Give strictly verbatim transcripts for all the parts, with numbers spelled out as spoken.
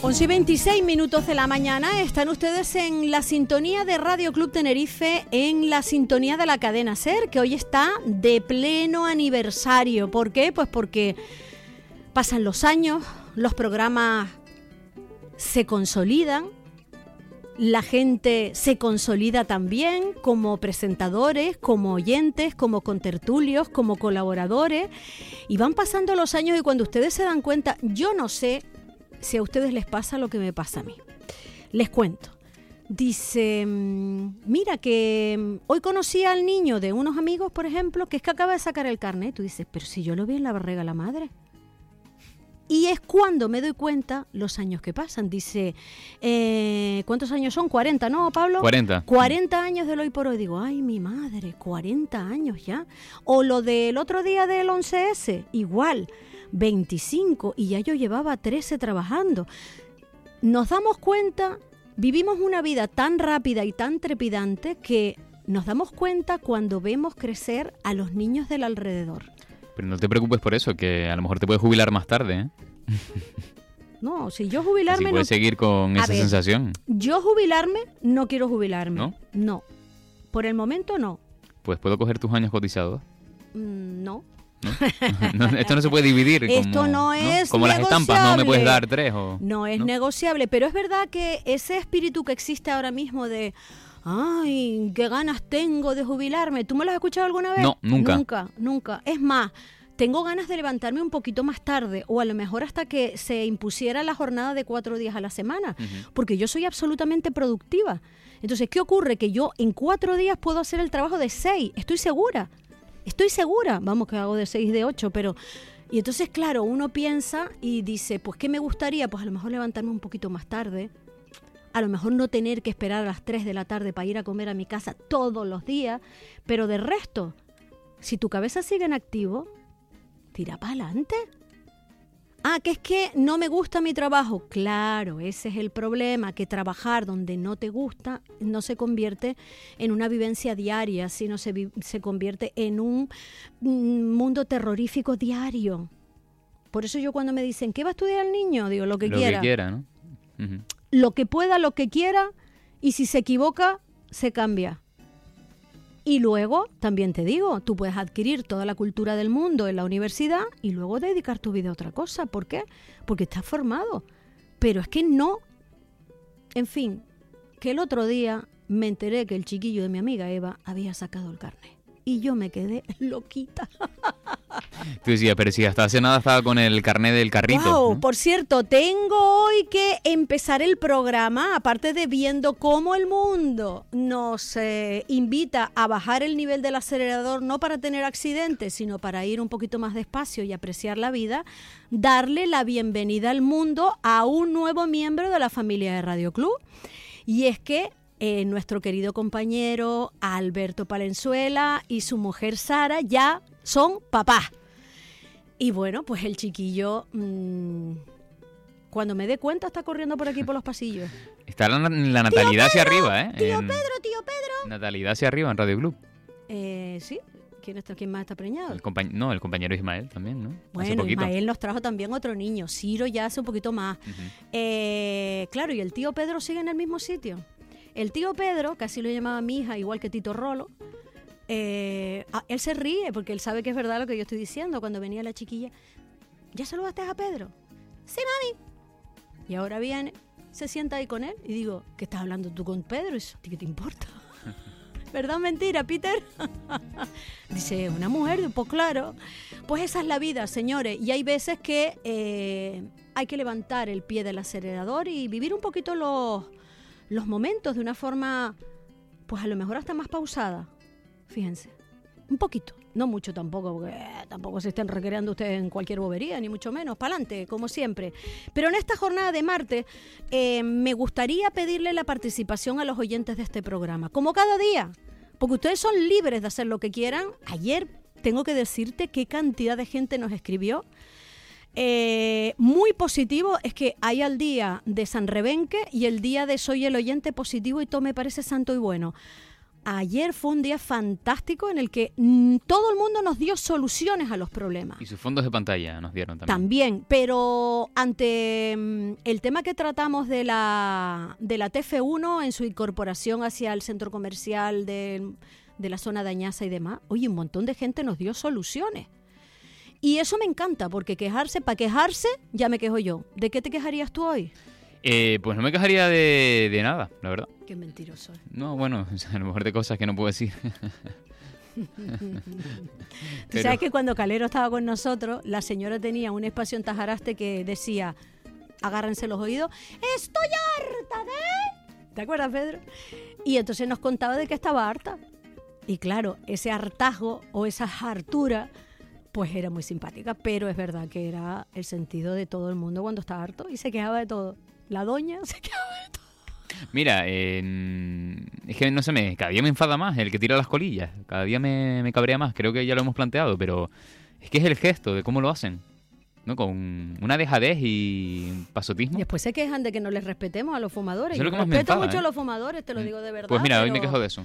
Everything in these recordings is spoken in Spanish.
once y veintiséis minutos de la mañana, están ustedes en la sintonía de Radio Club Tenerife, en la sintonía de la cadena SER, que hoy está de pleno aniversario. ¿Por qué? Pues porque pasan los años, los programas se consolidan, la gente se consolida también como presentadores, como oyentes, como contertulios, como colaboradores, y van pasando los años y cuando ustedes se dan cuenta, yo no sé si a ustedes les pasa lo que me pasa a mí. Les cuento. Dice, mira que hoy conocí al niño de unos amigos, por ejemplo, que es que acaba de sacar el carnet. Tú dices, pero si yo lo vi en la barriga de la madre. Y es cuando me doy cuenta los años que pasan. Dice, eh, ¿cuántos años son? cuarenta, ¿no, Pablo? cuarenta. cuarenta años del hoy por hoy. Digo, ay, mi madre, cuarenta años ya. O lo del otro día del once ese, igual. veinticinco y ya yo llevaba trece trabajando. Nos damos cuenta, vivimos una vida tan rápida y tan trepidante que nos damos cuenta cuando vemos crecer a los niños del alrededor. Pero no te preocupes por eso, que a lo mejor te puedes jubilar más tarde, ¿eh? No, si yo jubilarme... Así puedes no... seguir con a esa ver, sensación. Yo jubilarme, no quiero jubilarme. ¿No? No. Por el momento, no. Pues puedo coger tus años cotizados. Mm, no. ¿No? No, esto no se puede dividir. Esto como, no es ¿no? Como las estampas, no me puedes dar tres o... No es ¿no? negociable, pero es verdad que ese espíritu que existe ahora mismo de... Ay, qué ganas tengo de jubilarme. ¿Tú me lo has escuchado alguna vez? No, nunca. Nunca, nunca. Es más, tengo ganas de levantarme un poquito más tarde o a lo mejor hasta que se impusiera la jornada de cuatro días a la semana, uh-huh. porque yo soy absolutamente productiva. Entonces, ¿qué ocurre? Que yo en cuatro días puedo hacer el trabajo de seis, estoy segura. Estoy segura, vamos que hago de seis, de ocho, pero... Y entonces, claro, uno piensa y dice, pues, ¿qué me gustaría? Pues a lo mejor levantarme un poquito más tarde, a lo mejor no tener que esperar a las tres de la tarde para ir a comer a mi casa todos los días, pero de resto, si tu cabeza sigue en activo, tira para adelante. Ah, que es que no me gusta mi trabajo. Claro, ese es el problema, que trabajar donde no te gusta no se convierte en una vivencia diaria, sino se, vi- se convierte en un, un mundo terrorífico diario. Por eso yo cuando me dicen, ¿qué va a estudiar el niño? Digo, lo que lo quiera. Lo que quiera, ¿no? Uh-huh. Lo que pueda, lo que quiera, y si se equivoca, se cambia. Y luego, también te digo, tú puedes adquirir toda la cultura del mundo en la universidad y luego dedicar tu vida a otra cosa. ¿Por qué? Porque estás formado. Pero es que no. En fin, que el otro día me enteré que el chiquillo de mi amiga Eva había sacado el carnet. Y yo me quedé loquita. Tú decías, pero si hasta hace nada estaba con el carnet del carrito. Wow, ¿no? por cierto, tengo hoy que empezar el programa, aparte de viendo cómo el mundo nos eh, invita a bajar el nivel del acelerador, no para tener accidentes, sino para ir un poquito más despacio y apreciar la vida, darle la bienvenida al mundo a un nuevo miembro de la familia de Radio Club. Y es que Eh, nuestro querido compañero Alberto Palenzuela y su mujer Sara ya son papás. Y bueno, pues el chiquillo, mmm, cuando me dé cuenta, está corriendo por aquí por los pasillos. Está la, la natalidad hacia Pedro, arriba, ¿eh? Tío en... Pedro, tío Pedro. Natalidad hacia arriba en Radio Club. Eh, sí. ¿Quién, está, ¿Quién más está preñado? El compañ... No, el compañero Ismael también, ¿no? Bueno, Ismael nos trajo también otro niño. Ciro ya hace un poquito más. Uh-huh. Eh, claro, y el tío Pedro sigue en el mismo sitio. El tío Pedro, que así lo llamaba mi hija, igual que Tito Rolo, eh, él se ríe porque él sabe que es verdad lo que yo estoy diciendo. Cuando venía la chiquilla, ¿ya saludaste a Pedro? Sí, mami. Y ahora viene, se sienta ahí con él y digo, ¿qué estás hablando tú con Pedro? Y ¿qué te importa? ¿Verdad o mentira, Peter? Dice, una mujer, pues claro. Pues esa es la vida, señores. Y hay veces que eh, hay que levantar el pie del acelerador y vivir un poquito los... los momentos de una forma, pues a lo mejor hasta más pausada. Fíjense, un poquito, no mucho tampoco, porque eh, tampoco se estén recreando ustedes en cualquier bobería, ni mucho menos, pa'lante, como siempre. Pero en esta jornada de martes, eh, me gustaría pedirle la participación a los oyentes de este programa, como cada día, porque ustedes son libres de hacer lo que quieran. Ayer, tengo que decirte qué cantidad de gente nos escribió. Eh, muy positivo es que hay el día de San Rebenque y el día de Soy el oyente positivo y todo me parece santo y bueno. Ayer fue un día fantástico en el que mm, todo el mundo nos dio soluciones a los problemas. Y sus fondos de pantalla nos dieron también. También, pero ante mm, el tema que tratamos de la, de la T F uno en su incorporación hacia el centro comercial de, de la zona de Añaza y demás, oye, un montón de gente nos dio soluciones. Y eso me encanta, porque quejarse, para quejarse, ya me quejo yo. ¿De qué te quejarías tú hoy? Eh, pues no me quejaría de, de nada, la verdad. Qué mentiroso. No, bueno, a lo mejor de cosas que no puedo decir. Tú Pero- sabes que cuando Calero estaba con nosotros, la señora tenía un espacio en Tajaraste que decía, agárrense los oídos, estoy harta de... ¿Te acuerdas, Pedro? Y entonces nos contaba de que estaba harta. Y claro, ese hartazgo o esa hartura, pues era muy simpática, pero es verdad que era el sentido de todo el mundo cuando estaba harto y se quejaba de todo. La doña se quejaba de todo. Mira, eh, es que no sé, me, cada día me enfada más el que tira las colillas. Cada día me, me cabrea más. Creo que ya lo hemos planteado, pero es que es el gesto de cómo lo hacen, ¿no? Con una dejadez y un pasotismo. Después se quejan de que no les respetemos a los fumadores. Eso es lo Yo que más me respeto enfada, mucho ¿eh? a los fumadores, te lo digo de verdad. Pues mira, hoy pero- me quejo de eso.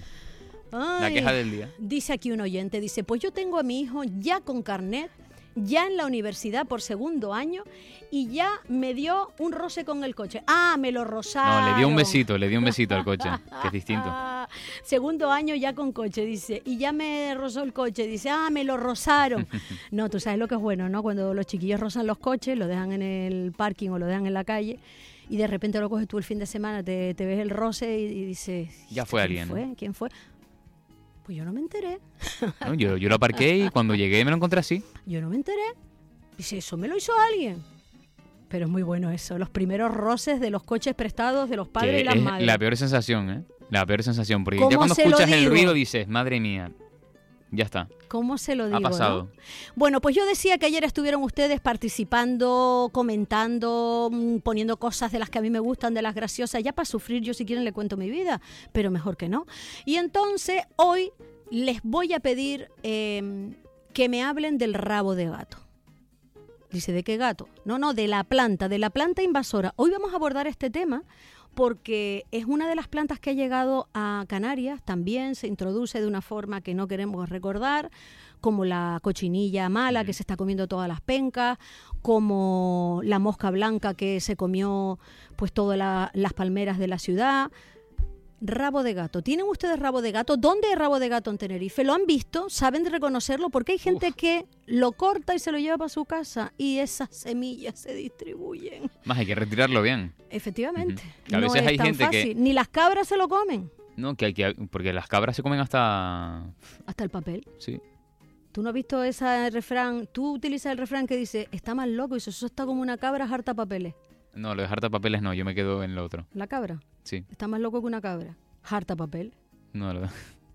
La Ay, queja del día. Dice aquí un oyente, dice, pues yo tengo a mi hijo ya con carnet, ya en la universidad por segundo año y ya me dio un roce con el coche. Ah, me lo rozaron. No, le dio un besito, le dio un besito al coche, que es distinto. Ah, segundo año ya con coche, dice, y ya me rozó el coche, dice, ah, me lo rozaron. No, tú sabes lo que es bueno, ¿no? Cuando los chiquillos rozan los coches, lo dejan en el parking o lo dejan en la calle y de repente lo coges tú el fin de semana, te, te ves el roce y, y dices... Ya fue ¿quién alguien, fue? ¿no? ¿Quién fue? Pues yo no me enteré. No, yo, yo lo aparqué y cuando llegué me lo encontré así. Yo no me enteré. Dice, eso me lo hizo alguien. Pero es muy bueno eso, los primeros roces de los coches prestados de los padres Que y las es madres. la peor sensación, ¿eh? La peor sensación. Porque ¿Cómo ya cuando se lo escuchas el digo? ruido dices, madre mía, ya está. ¿Cómo se lo digo? Ha pasado. ¿no? Bueno, pues yo decía que ayer estuvieron ustedes participando, comentando, mm, poniendo cosas de las que a mí me gustan, de las graciosas. Ya para sufrir, yo si quieren le cuento mi vida, pero mejor que no. Y entonces hoy les voy a pedir eh, que me hablen del rabo de gato. Dice, ¿de qué gato? No, no, de la planta, de la planta invasora. Hoy vamos a abordar este tema porque es una de las plantas que ha llegado a Canarias, también se introduce de una forma que no queremos recordar, como la cochinilla mala que se está comiendo todas las pencas, como la mosca blanca que se comió pues todas la, las palmeras de la ciudad. Rabo de gato. ¿Tienen ustedes rabo de gato? ¿Dónde hay rabo de gato en Tenerife? ¿Lo han visto? ¿Saben de reconocerlo? Porque hay gente Uf. que lo corta y se lo lleva para su casa y esas semillas se distribuyen. Más hay que retirarlo bien. Efectivamente. Ujú. Que a no veces es hay tan gente que- fácil. Ni las cabras se lo comen. No, que hay que... Porque las cabras se comen hasta... Hasta el papel. Sí. ¿Tú no has visto ese refrán? Tú utilizas el refrán que dice, está más loco, y dice, eso está como una cabra harta papeles. No, lo de harta papeles no, yo me quedo en lo otro. La cabra. Sí. Está más loco que una cabra. Harta papel. No, lo...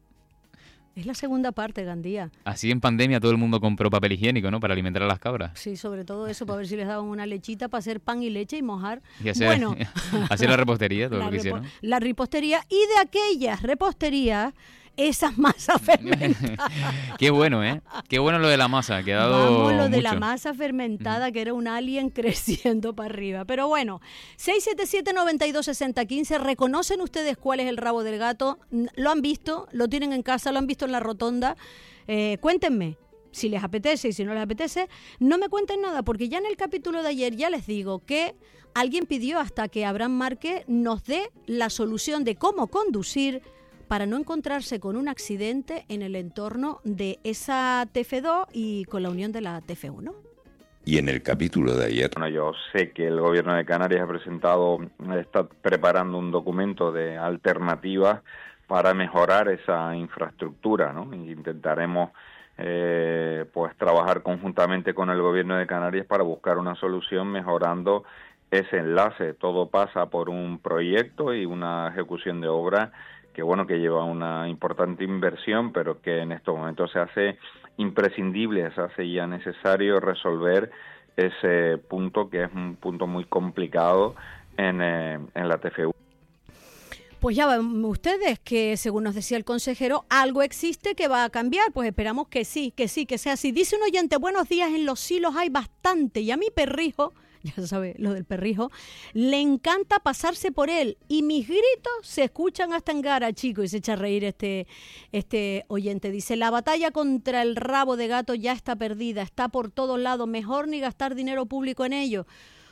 Es la segunda parte, Gandía. Así en pandemia todo el mundo compró papel higiénico, ¿no? Para alimentar a las cabras. Sí, sobre todo eso, para ver si les daban una lechita para hacer pan y leche y mojar. Y hacer, Bueno, hacer la repostería, todo la, lo que repo- hicieron. la repostería y de aquellas reposterías, esas masas fermentadas. Qué bueno, ¿eh? Qué bueno lo de la masa, que ha dado Vamos, lo de la mucho. masa fermentada, que era un alien creciendo para arriba. Pero bueno, seis siete siete, nueve dos, seis cero uno cinco, ¿reconocen ustedes cuál es el rabo del gato? ¿Lo han visto? ¿Lo tienen en casa? ¿Lo han visto en la rotonda? Eh, cuéntenme. Si les apetece y si no les apetece, no me cuenten nada, porque ya en el capítulo de ayer ya les digo que alguien pidió hasta que Abraham Márquez nos dé la solución de cómo conducir para no encontrarse con un accidente en el entorno de esa T F dos y con la unión de la T F uno. Y en el capítulo de ayer, Bueno, yo sé que el gobierno de Canarias ha presentado, está preparando un documento de alternativas para mejorar esa infraestructura, ¿no? Intentaremos eh, pues trabajar conjuntamente con el gobierno de Canarias para buscar una solución mejorando ese enlace. Todo pasa por un proyecto y una ejecución de obra que bueno, que lleva una importante inversión, pero que en estos momentos se hace imprescindible, se hace ya necesario resolver ese punto, que es un punto muy complicado en, eh, en la T F U. Pues ya ven ustedes que, según nos decía el consejero, algo existe que va a cambiar. Pues esperamos que sí, que sí, que sea así. Dice un oyente, buenos días, en los silos hay bastante y a mi perrijo ya sabes, lo del perrijo, le encanta pasarse por él y mis gritos se escuchan hasta en Gara, chico, y se echa a reír este, este oyente. Dice, la batalla contra el rabo de gato ya está perdida, está por todos lados, mejor ni gastar dinero público en ello.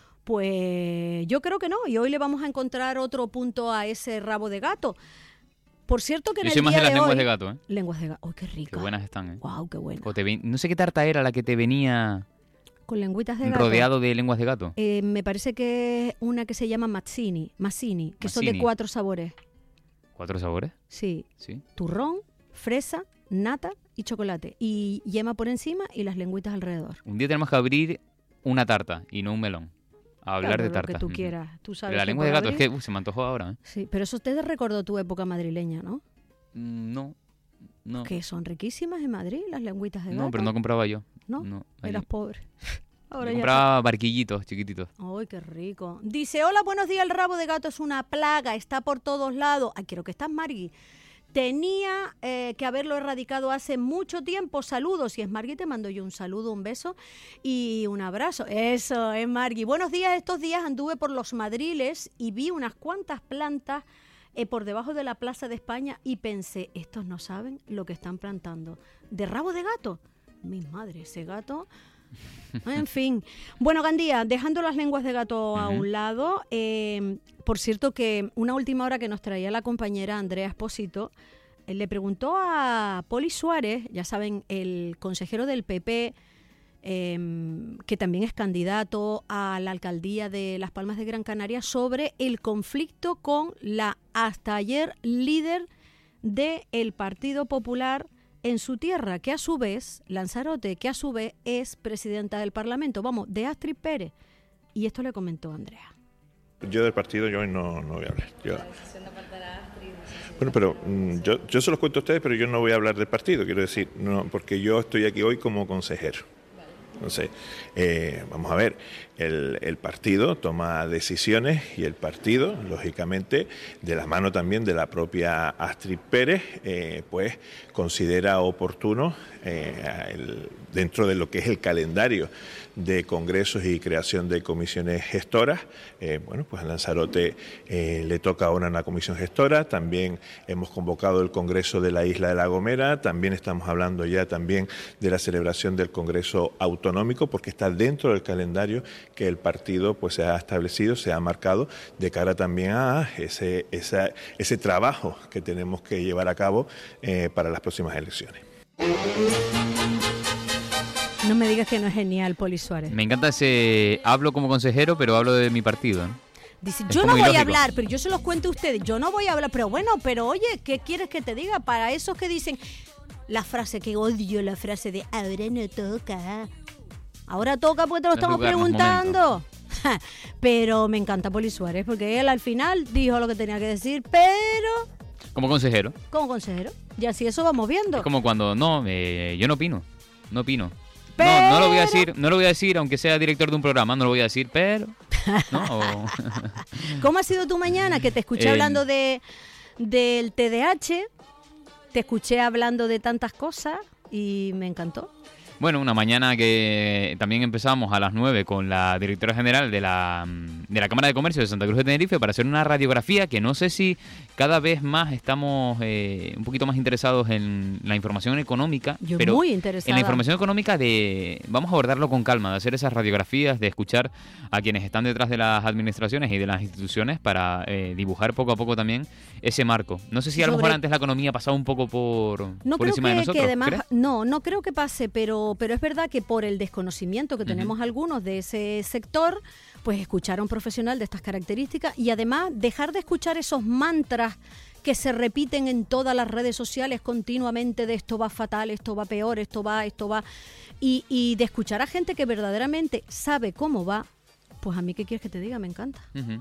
Pues yo creo que no, y hoy le vamos a encontrar otro punto a ese rabo de gato. Por cierto que en Yo el soy más día de las de lenguas hoy, de gato, ¿eh? Lenguas de gato, ¡oh, qué rica! Qué buenas están, ¿eh? ¡Wow, qué buena! O te ven- No sé qué tarta era la que te venía Con lengüitas de gato. rodeado de lenguas de gato. Eh, me parece que es una que se llama Mazzini, Mazzini, que son de Mazzini. cuatro sabores. ¿Cuatro sabores? Sí, Sí. turrón, fresa, nata y chocolate. Y yema por encima y las lengüitas alrededor. Un día tenemos que abrir una tarta y no un melón. A hablar Claro, de lo tartas. que tú Ujú. quieras. Tú sabes Pero la que lengua de por gato, es abrir- que uh, se me antojó ahora, ¿eh? Sí, pero eso te recordó tu época madrileña, ¿no? Mm, No, no. Que son riquísimas en Madrid, las lengüitas de gato. No, pero no compraba yo. ¿No? No, allí. Eras pobre. Ahora Yo ya compraba barquillitos chiquititos. ¡Ay, qué rico! Dice, hola, buenos días, el rabo de gato es una plaga, está por todos lados. Ay, quiero que estás, Margui. Tenía eh, que haberlo erradicado hace mucho tiempo. Saludos. Y es Margui, te mando yo un saludo, un beso y un abrazo. Eso, es Margui. Buenos días. Estos días anduve por los Madriles y vi unas cuantas plantas eh, por debajo de la Plaza de España y pensé, estos no saben lo que están plantando. ¿De rabo de gato? Mi madre, ese gato... En fin. Bueno, Gandía, dejando las lenguas de gato a Ujú. un lado, eh, por cierto que una última hora que nos traía la compañera Andrea Espósito, eh, le preguntó a Poli Suárez, ya saben, el consejero del P P, eh, que también es candidato a la alcaldía de Las Palmas de Gran Canaria, sobre el conflicto con la hasta ayer líder del Partido Popular en su tierra, que a su vez, Lanzarote, que a su vez es presidenta del Parlamento, vamos, de Astrid Pérez. Y esto le comentó Andrea. Yo del partido yo hoy no, no voy a hablar. Yo... Bueno, pero mm, yo, yo se los cuento a ustedes, pero yo no voy a hablar del partido, quiero decir, no, porque yo estoy aquí hoy como consejero. Entonces, eh, vamos a ver, el, el partido toma decisiones y el partido, lógicamente, de la mano también de la propia Astrid Pérez, eh, pues considera oportuno, eh, el, dentro de lo que es el calendario de congresos y creación de comisiones gestoras, eh, bueno, pues a Lanzarote eh, le toca ahora una comisión gestora, también hemos convocado el Congreso de la Isla de La Gomera, también estamos hablando ya también de la celebración del Congreso Autonómico, porque está dentro del calendario que el partido pues se ha establecido, se ha marcado de cara también a ese, esa, ese trabajo que tenemos que llevar a cabo eh, para las próximas elecciones. No me digas que no es genial, Poli Suárez. Me encanta ese... Hablo como consejero, pero hablo de mi partido, ¿no? Dice, Es yo no como voy a ilógico. hablar, pero yo se los cuento a ustedes. Yo no voy a hablar, pero bueno, pero oye, ¿qué quieres que te diga? Para esos que dicen la frase, que odio la frase de ahora no toca. Ahora toca porque te lo No es estamos lugar, no es preguntando. Ja, pero me encanta Poli Suárez, porque él al final dijo lo que tenía que decir, pero Como consejero. como consejero. Y así eso vamos viendo. Es como cuando... No, eh, yo no opino. No opino. Pero- No, no lo voy a decir, no lo voy a decir, aunque sea director de un programa, no lo voy a decir, pero... ¿no? O- ¿Cómo ha sido tu mañana? Que te escuché Eh, hablando de del T D A H, te escuché hablando de tantas cosas y me encantó. Bueno, una mañana que también empezamos a las nueve con la directora general de la, de la Cámara de Comercio de Santa Cruz de Tenerife para hacer una radiografía que no sé si cada vez más estamos eh, un poquito más interesados en la información económica. Yo pero muy interesada. en la información económica de... Vamos a abordarlo con calma, de hacer esas radiografías, de escuchar a quienes están detrás de las administraciones y de las instituciones para eh, dibujar poco a poco también ese marco. No sé si a lo Sobre- mejor antes la economía pasaba un poco por, No por creo encima que, de nosotros. que además, ¿crees? no, no creo que pase, pero, pero es verdad que por el desconocimiento que Ujú. tenemos algunos de ese sector, pues escuchar a un profesional de estas características y además dejar de escuchar esos mantras que se repiten en todas las redes sociales continuamente de esto va fatal, esto va peor, esto va, esto va, y, y de escuchar a gente que verdaderamente sabe cómo va, pues a mí, ¿qué quieres que te diga? Me encanta. Ujú.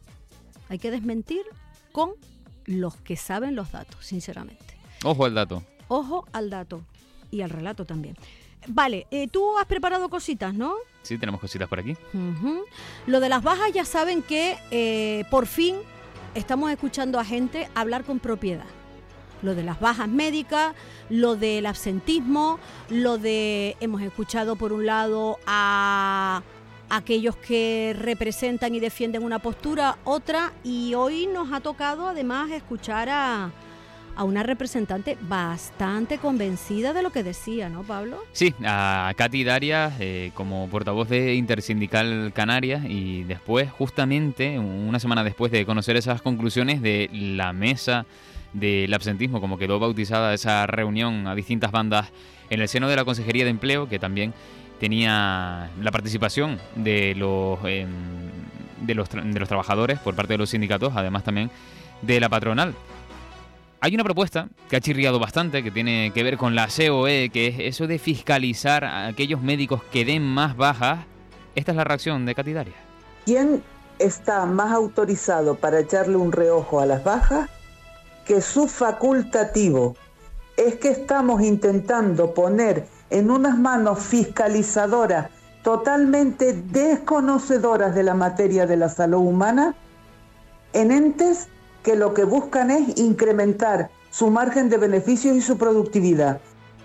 Hay que desmentir con los que saben los datos, sinceramente. Ojo al dato. Ojo al dato y al relato también. Vale, eh, tú has preparado cositas, ¿no? Sí, tenemos cositas por aquí. Ujú. Lo de las bajas, ya saben que eh, por fin estamos escuchando a gente hablar con propiedad. Lo de las bajas médicas, lo del absentismo, lo de... Hemos escuchado por un lado a aquellos que representan y defienden una postura, otra, y hoy nos ha tocado además escuchar a, a una representante bastante convencida de lo que decía, ¿no, Pablo? Sí, a Katy Darias eh, como portavoz de Intersindical Canarias, y después, justamente, una semana después de conocer esas conclusiones de la mesa del absentismo, como quedó bautizada esa reunión a distintas bandas en el seno de la Consejería de Empleo, que también tenía la participación de los, eh, de los, tra- de los trabajadores por parte de los sindicatos, además también de la patronal. Hay una propuesta que ha chirriado bastante, que tiene que ver con la C O E, que es eso de fiscalizar a aquellos médicos que den más bajas. Esta es la reacción de Katy Darias. ¿Quién está más autorizado para echarle un reojo a las bajas que su facultativo? Es que estamos intentando poner en unas manos fiscalizadoras totalmente desconocedoras de la materia de la salud humana, en entes que lo que buscan es incrementar su margen de beneficios y su productividad.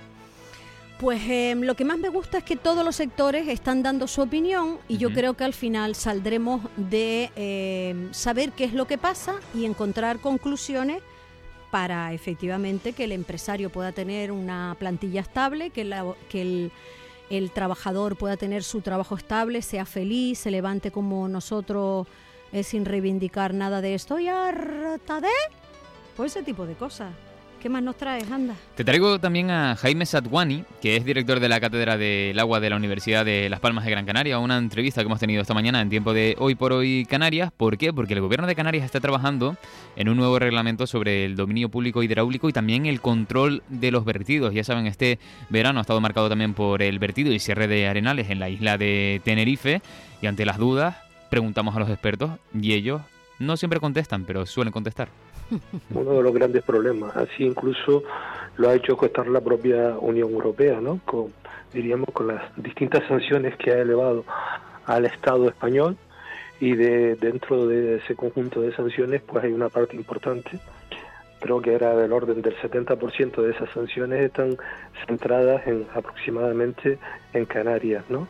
Pues eh, lo que más me gusta es que todos los sectores están dando su opinión, y yo Ujú. creo que al final saldremos de eh, saber qué es lo que pasa y encontrar conclusiones para efectivamente que el empresario pueda tener una plantilla estable, que, la, que el, el trabajador pueda tener su trabajo estable, sea feliz, se levante como nosotros eh, sin reivindicar nada de estoy harta de... Pues ese tipo de cosas. ¿Qué más nos traes, anda? Te traigo también a Jaime Satwani, que es director de la Cátedra del Agua de la Universidad de Las Palmas de Gran Canaria, una entrevista que hemos tenido esta mañana en tiempo de Hoy por Hoy Canarias. ¿Por qué? Porque el Gobierno de Canarias está trabajando en un nuevo reglamento sobre el dominio público hidráulico y también el control de los vertidos. Ya saben, este verano ha estado marcado también por el vertido y cierre de arenales en la isla de Tenerife, y ante las dudas preguntamos a los expertos y ellos no siempre contestan, pero suelen contestar. Uno de los grandes problemas, así incluso lo ha hecho costar la propia Unión Europea, ¿no? Con, diríamos, con las distintas sanciones que ha elevado al Estado español, y de dentro de ese conjunto de sanciones pues hay una parte importante, creo que era del orden del setenta por ciento de esas sanciones están centradas en aproximadamente en Canarias, ¿no?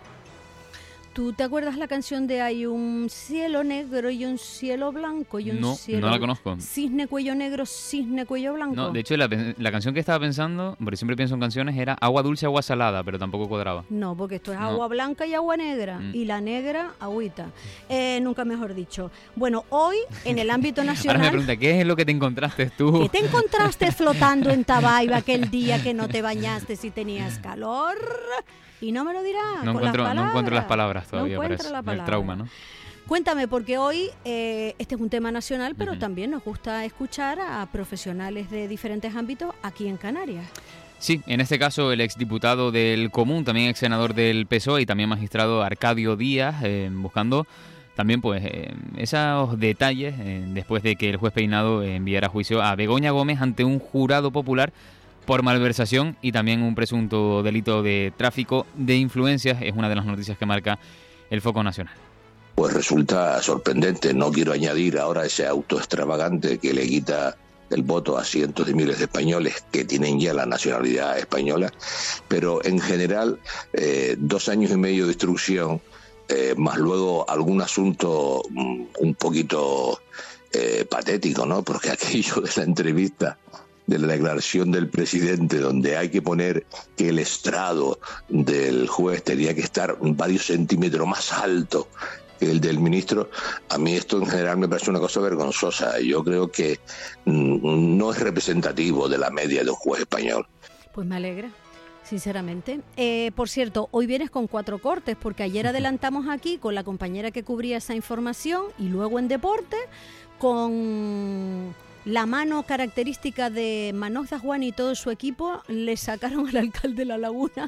¿Tú te acuerdas la canción de Hay un cielo negro y un cielo blanco y un No, cielo... no la conozco. Cisne cuello negro, cisne cuello blanco. No, de hecho, la, la canción que estaba pensando, porque siempre pienso en canciones, era Agua Dulce, Agua Salada, pero tampoco cuadraba. No, porque esto es No. agua blanca y agua negra, Mm. y la negra, agüita. Eh, nunca mejor dicho. Bueno, hoy, en el ámbito Ahora me nacional... pregunta, ¿qué es lo que te encontraste tú? ¿Qué te encontraste flotando en Tabaiba aquel día que no te bañaste si tenías calor? Y no me lo dirás. No con encuentro, las no encuentro las palabras. palabras todavía No para encuentro eso. la El palabra. trauma, ¿no? Cuéntame, porque hoy eh, este es un tema nacional, pero Ujú. también nos gusta escuchar a profesionales de diferentes ámbitos aquí en Canarias. Sí, en este caso el exdiputado del Común, también ex senador del P S O E y también magistrado Arcadio Díaz, eh, buscando también pues eh, esos detalles eh, después de que el juez Peinado enviara a juicio a Begoña Gómez ante un jurado popular por malversación y también un presunto delito de tráfico de influencias. Es una de las noticias que marca el foco nacional. Pues resulta sorprendente. No quiero añadir ahora ese auto extravagante que le quita el voto a cientos de miles de españoles que tienen ya la nacionalidad española, pero en general eh, dos años y medio de instrucción, eh, más luego algún asunto mm, un poquito eh, patético, ¿no? Porque aquello de la entrevista, de la declaración del presidente, donde hay que poner que el estrado del juez tenía que estar varios centímetros más alto que el del ministro, a mí esto en general me parece una cosa vergonzosa. Yo creo que mm, no es representativo de la media de un juez español. Pues me alegra, sinceramente. Eh, por cierto, hoy vienes con cuatro cortes, porque ayer adelantamos aquí con la compañera que cubría esa información, y luego en deporte con la mano característica de Manoj Dhawani y todo su equipo. Le sacaron al alcalde de La Laguna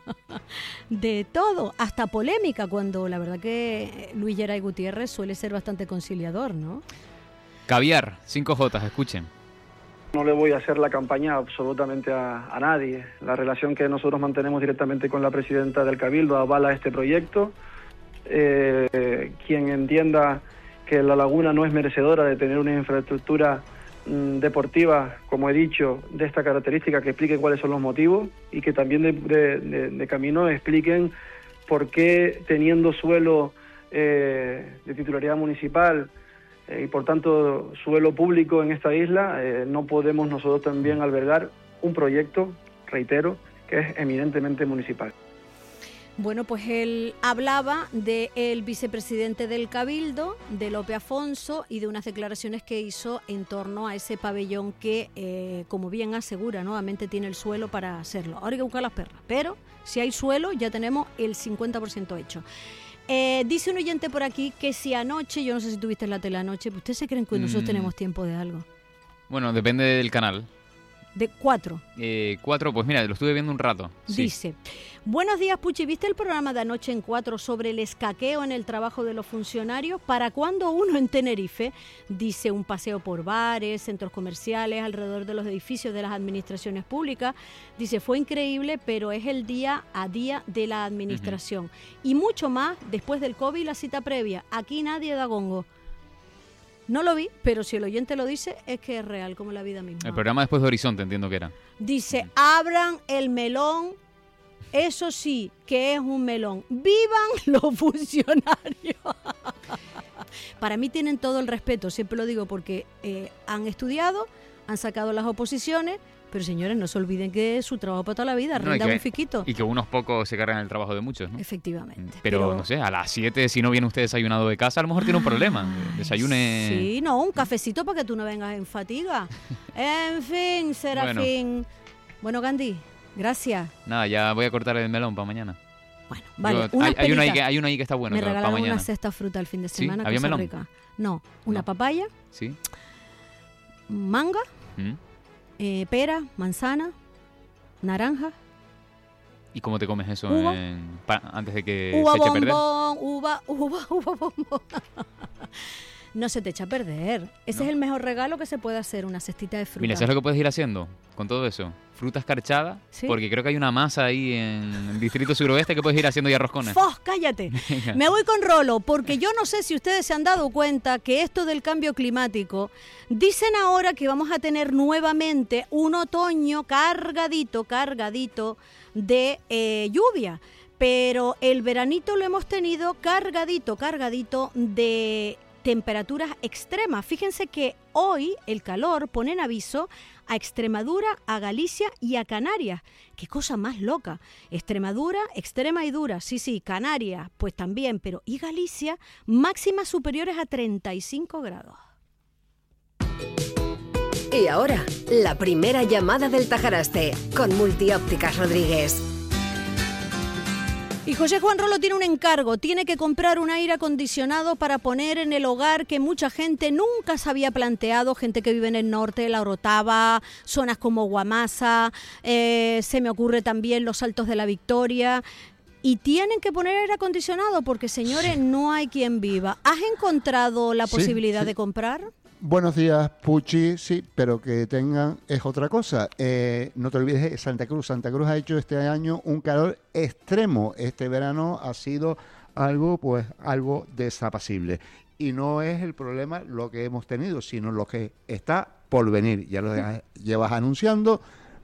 de todo, hasta polémica, cuando la verdad que Luis Geray Gutiérrez suele ser bastante conciliador, ¿no? Caviar, cinco Jotas, escuchen. No le voy a hacer la campaña absolutamente a, a nadie. La relación que nosotros mantenemos directamente con la presidenta del Cabildo avala este proyecto. Eh, quien entienda que La Laguna no es merecedora de tener una infraestructura deportiva, como he dicho, de esta característica, que expliquen cuáles son los motivos, y que también de, de, de, de camino expliquen por qué teniendo suelo eh, de titularidad municipal eh, y por tanto suelo público en esta isla, eh, no podemos nosotros también albergar un proyecto, reitero, que es eminentemente municipal. Bueno, pues él hablaba del vicepresidente del Cabildo, de Lope Afonso, y de unas declaraciones que hizo en torno a ese pabellón que, eh, como bien asegura, nuevamente tiene el suelo para hacerlo. Ahora hay que buscar las perras, pero si hay suelo ya tenemos el cincuenta por ciento hecho. Eh, dice un oyente por aquí que si anoche, yo no sé si tuviste la tele anoche, ¿ustedes se creen que nosotros mm. tenemos tiempo de algo? Bueno, depende del canal. De cuatro. Eh, cuatro, pues mira, lo estuve viendo un rato. Dice, sí. Buenos días, Puchi, ¿viste el programa de anoche en cuatro sobre el escaqueo en el trabajo de los funcionarios? ¿Para cuándo uno en Tenerife? Dice, un paseo por bares, centros comerciales, alrededor de los edificios de las administraciones públicas. Dice, fue increíble, pero es el día a día de la administración. Uh-huh. Y mucho más después del COVID, la cita previa. Aquí nadie da gongo. No lo vi, pero si el oyente lo dice, es que es real, como la vida misma. El programa después de Horizonte, entiendo que era. Dice, abran el melón, eso sí, que es un melón. ¡Vivan los funcionarios! Para mí tienen todo el respeto, siempre lo digo, porque eh, han estudiado, han sacado las oposiciones, pero señores, no se olviden que es su trabajo para toda la vida, rindan no, un fiquito. Y que unos pocos se cargan el trabajo de muchos, ¿no? Efectivamente. Pero, pero, no sé, a las siete, si no viene usted desayunado de casa, a lo mejor tiene un problema. Desayune... Sí, no, un cafecito para que tú no vengas en fatiga. En fin, Serafín. Bueno, bueno Gandhi, gracias. Nada, ya voy a cortar el melón para mañana. Bueno, vale. Yo, hay, hay, uno ahí que, hay uno ahí que está bueno. Me para regalaron mañana. Una cesta fruta el fin de semana. ¿Sí? ¿Había melón? Rica. No, una no. papaya. Sí. Manga. ¿Mm? Eh, pera, manzana. Naranja. ¿Y cómo te comes eso uva, en, pa, antes de que uva se eche a perder? Bombón, uva, uva, uva, bombón. No se te echa a perder. Ese no. es el mejor regalo que se puede hacer, una cestita de fruta. Mira, ¿sabes lo que puedes ir haciendo con todo eso? Fruta escarchada, ¿sí? Porque creo que hay una masa ahí en el distrito suroeste que puedes ir haciendo ya roscones. ¡Fos! ¡Cállate! Me voy con Rolo, porque yo no sé si ustedes se han dado cuenta que esto del cambio climático, dicen ahora que vamos a tener nuevamente un otoño cargadito, cargadito de eh, lluvia. Pero el veranito lo hemos tenido cargadito, cargadito de temperaturas extremas. Fíjense que hoy el calor pone en aviso a Extremadura, a Galicia y a Canarias. ¡Qué cosa más loca! Extremadura, extrema y dura. Sí, sí, Canarias, pues también, pero ¿y Galicia? Máximas superiores a treinta y cinco grados. Y ahora, la primera llamada del Tajaraste, con Multiópticas Rodríguez. Y José Juan Rolo tiene un encargo, tiene que comprar un aire acondicionado para poner en el hogar que mucha gente nunca se había planteado, gente que vive en el norte, La Orotava, zonas como Guamasa, eh, se me ocurre también los Altos de la Victoria, y tienen que poner aire acondicionado porque, señores, no hay quien viva. ¿Has encontrado la posibilidad sí, sí. de comprar? Buenos días, Puchi, sí, pero que tengan es otra cosa. Eh, no te olvides, Santa Cruz. Santa Cruz ha hecho este año un calor extremo. Este verano ha sido algo, pues, algo desapacible. Y no es el problema lo que hemos tenido, sino lo que está por venir. Ya lo llevas anunciando,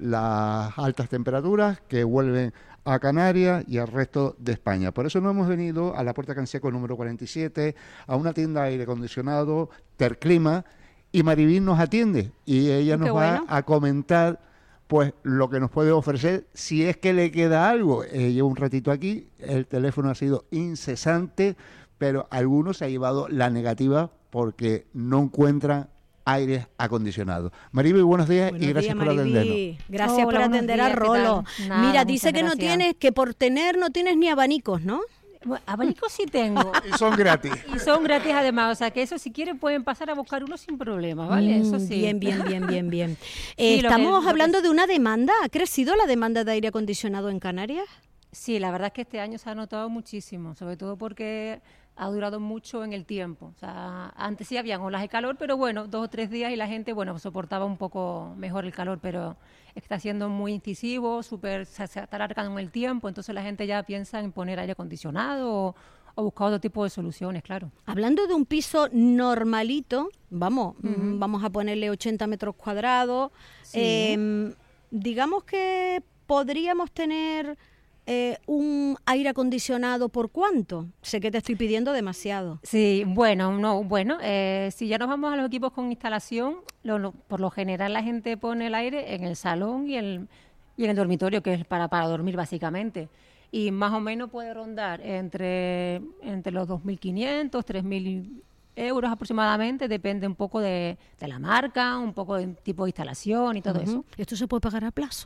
las altas temperaturas que vuelven a Canarias y al resto de España. Por eso no hemos venido a la Puerta Canseco número cuarenta y siete, a una tienda de aire acondicionado, Terclima, y Maribín nos atiende y ella nos va bueno. a comentar pues lo que nos puede ofrecer si es que le queda algo. Eh, llevo un ratito aquí, el teléfono ha sido incesante, pero algunos se ha llevado la negativa porque no encuentran aire acondicionado. Maribel, buenos días buenos y gracias días, por atendernos. Gracias oh, por atender días, a Rolo. Nada, Mira, dice que gracias. no tienes, que por tener no tienes ni abanicos, ¿no? Bueno, abanicos sí tengo. Y son gratis. Y son gratis además, o sea que eso si quieren pueden pasar a buscar uno sin problema, ¿vale? Mm, eso sí. Bien, bien, bien, bien, bien. Eh, sí, estamos que, hablando que... de una demanda. ¿Ha crecido la demanda de aire acondicionado en Canarias? Sí, la verdad es que este año se ha notado muchísimo, sobre todo porque ha durado mucho en el tiempo. O sea, antes sí habían olas de calor, pero bueno, dos o tres días y la gente, bueno, soportaba un poco mejor el calor, pero está siendo muy incisivo, súper, se, se está alargando en el tiempo, entonces la gente ya piensa en poner aire acondicionado o, o buscar otro tipo de soluciones, claro. Hablando de un piso normalito, vamos, uh-huh. vamos a ponerle ochenta metros cuadrados, sí. eh, digamos que podríamos tener eh, un aire acondicionado por cuánto? Sé que te estoy pidiendo demasiado. Sí, bueno, no, bueno, eh, si ya nos vamos a los equipos con instalación, lo, lo, por lo general la gente pone el aire en el salón y, el, y en el dormitorio, que es para, para dormir básicamente. Y más o menos puede rondar entre, entre los dos mil quinientos, tres mil euros aproximadamente, depende un poco de, de la marca, un poco del tipo de instalación y todo uh-huh. eso. ¿Esto se puede pagar a plazo?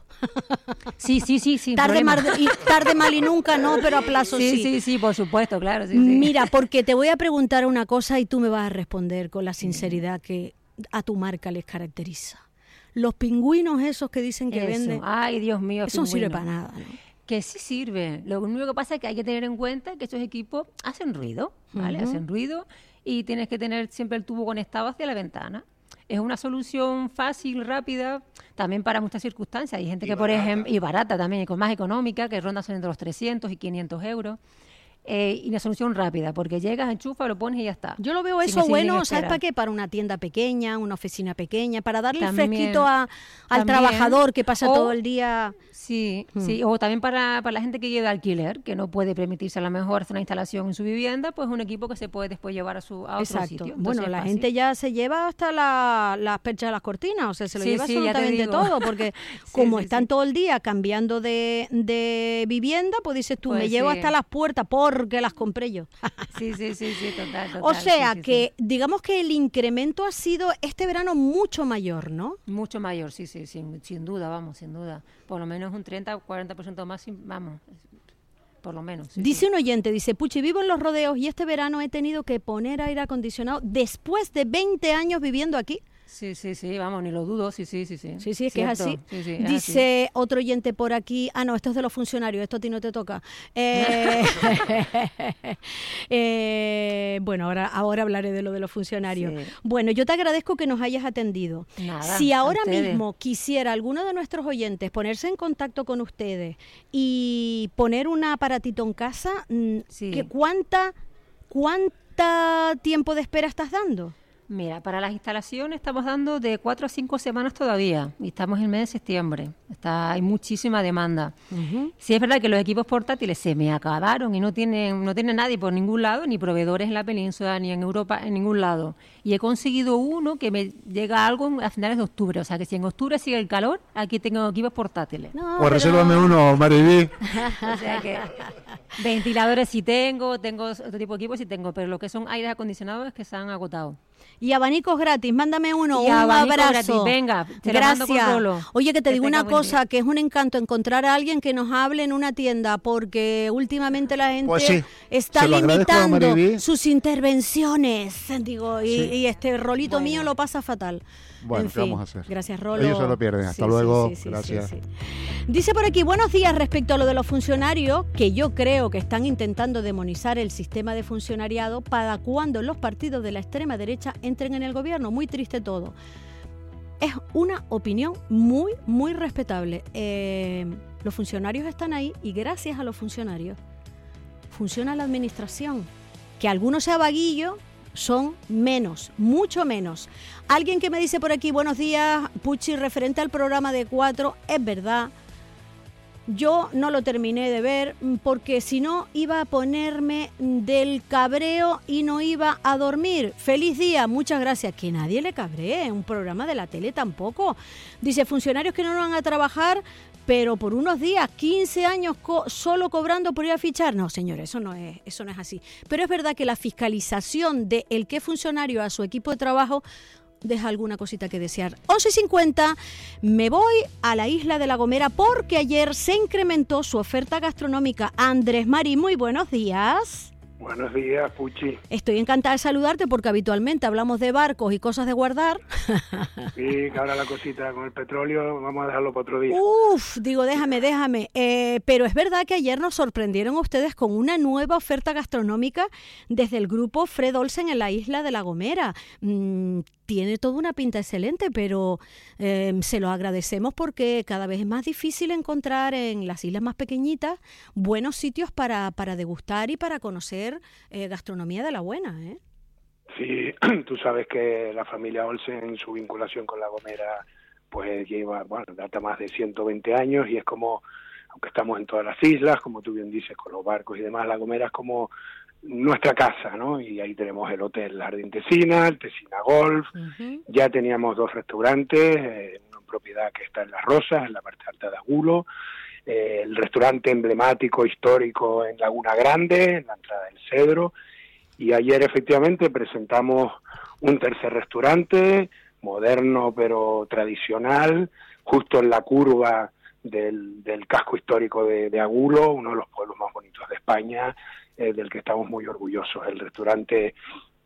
Sí, sí, sí, sí. Tarde, mar, y, tarde mal y nunca, no, pero a plazo sí. Sí, sí, sí, por supuesto, claro. Sí, sí. Mira, porque te voy a preguntar una cosa y tú me vas a responder con la sinceridad que a tu marca les caracteriza. Los pingüinos esos que dicen que eso. venden. Ay, Dios mío. Eso no sirve para nada, ¿no? Que sí sirve. Lo único que pasa es que hay que tener en cuenta que estos equipos hacen ruido, ¿vale? Uh-huh. Hacen ruido y tienes que tener siempre el tubo conectado hacia la ventana. Es una solución fácil, rápida, también para muchas circunstancias. Hay gente y que, barata. por ejemplo, y barata también, y con más económica, que ronda entre los trescientos y quinientos euros. Eh, y una solución rápida, porque llegas, enchufas, lo pones y ya está. Yo lo veo eso sin, bueno, sin ¿sabes para qué? Para una tienda pequeña, una oficina pequeña, para darle también, fresquito a, al también, trabajador que pasa o, todo el día. Sí, hmm. sí, o también para, para la gente que lleva alquiler, que no puede permitirse a lo mejor hacer una instalación en su vivienda, pues un equipo que se puede después llevar a, su, a otro Exacto. sitio. Entonces, bueno, la gente ya se lleva hasta la, las perchas de las cortinas, o sea, se lo sí, lleva sí, absolutamente todo, porque sí, como sí, están sí. todo el día cambiando de, de vivienda, pues dices tú, pues me sí. llevo hasta las puertas porque las compré yo. Sí, sí, sí, sí, total, total. O sea, sí, sí, que sí. digamos que el incremento ha sido este verano mucho mayor, ¿no? Mucho mayor, sí, sí, sí, sin duda, vamos, sin duda. Por lo menos un treinta o cuarenta por ciento más, vamos, por lo menos. Sí, dice sí. un oyente, dice, Puchi, vivo en Los Rodeos y este verano he tenido que poner aire acondicionado después de veinte años viviendo aquí. Sí, sí, sí, vamos, ni lo dudo, sí, sí, sí. Sí, sí, sí es Cierto. que es así. Sí, sí, es dice así. Otro oyente por aquí, ah, no, esto es de los funcionarios, esto a ti no te toca. Eh, eh, bueno, ahora, ahora hablaré de lo de los funcionarios. Sí. Bueno, yo te agradezco que nos hayas atendido. Nada, si ahora ustedes. mismo quisiera alguno de nuestros oyentes ponerse en contacto con ustedes y poner un aparatito en casa, sí. ¿qué, cuánta, ¿cuánta tiempo de espera estás dando? Mira, para las instalaciones estamos dando de cuatro a cinco semanas todavía y estamos en el mes de septiembre. Está, hay muchísima demanda. Uh-huh. Sí es verdad que los equipos portátiles se me acabaron y no tienen, no tiene nadie por ningún lado, ni proveedores en la península, ni en Europa, en ningún lado. Y he conseguido uno que me llega algo a finales de octubre. O sea que si en octubre sigue el calor, aquí tengo equipos portátiles. No, pues pero... resérvame uno, Mariví. O sea que ventiladores sí tengo, tengo otro tipo de equipos sí tengo, pero lo que son aires acondicionados es que se han agotado. Y abanicos gratis, mándame uno, y un abrazo. Gratis. Venga, te gracias. Lo mando con Rolo. Oye, que te que digo una cosa, día. que es un encanto encontrar a alguien que nos hable en una tienda, porque últimamente la gente pues sí. está limitando sus intervenciones. Digo, y, sí. y este rolito bueno. mío lo pasa fatal. Bueno, en ¿qué fin, vamos a hacer? Gracias, Rolo. Ellos se lo pierden. Hasta sí, luego. Sí, sí, gracias. Sí, sí. Dice por aquí, buenos días respecto a lo de los funcionarios, que yo creo que están intentando demonizar el sistema de funcionariado para cuando los partidos de la extrema derecha entren en el gobierno. Muy triste todo. Es una opinión muy, muy respetable. Eh, los funcionarios están ahí y gracias a los funcionarios funciona la administración. Que algunos sea vaguillo, son menos, mucho menos. Alguien que me dice por aquí, buenos días, Puchi, referente al programa de cuatro, es verdad, yo no lo terminé de ver porque si no iba a ponerme del cabreo y no iba a dormir. Feliz día, muchas gracias. Que nadie le cabree, un programa de la tele tampoco. Dice, funcionarios que no van a trabajar, pero por unos días, quince años co- solo cobrando por ir a fichar. No, señores, eso no es, eso no es así. Pero es verdad que la fiscalización de el que funcionario a su equipo de trabajo deja alguna cosita que desear. once cincuenta, me voy a la isla de La Gomera porque ayer se incrementó su oferta gastronómica. Andrés Marí, muy buenos días. Buenos días, Puchi. Estoy encantada de saludarte porque habitualmente hablamos de barcos y cosas de guardar. Sí, que ahora la cosita con el petróleo, vamos a dejarlo para otro día. Uf, digo, déjame, déjame. Eh, pero es verdad que ayer nos sorprendieron ustedes con una nueva oferta gastronómica desde el grupo Fred Olsen en la isla de La Gomera. Mm, tiene toda una pinta excelente, pero eh, se lo agradecemos porque cada vez es más difícil encontrar en las islas más pequeñitas buenos sitios para, para degustar y para conocer eh, gastronomía de la buena, ¿eh? Sí, tú sabes que la familia Olsen en su vinculación con La Gomera pues lleva, bueno, data más de ciento veinte años y es como aunque estamos en todas las islas, como tú bien dices, con los barcos y demás, La Gomera es como nuestra casa, ¿no? Y ahí tenemos el hotel Jardín Tesina, el Tesina Golf, uh-huh. Ya teníamos dos restaurantes, eh, una propiedad que está en Las Rosas, en la parte alta de Agulo, eh, el restaurante emblemático histórico en Laguna Grande, en la entrada del Cedro, y ayer efectivamente presentamos un tercer restaurante, moderno pero tradicional, justo en la curva del, del casco histórico de, de Agulo, uno de los pueblos más bonitos de España, eh, del que estamos muy orgullosos. El restaurante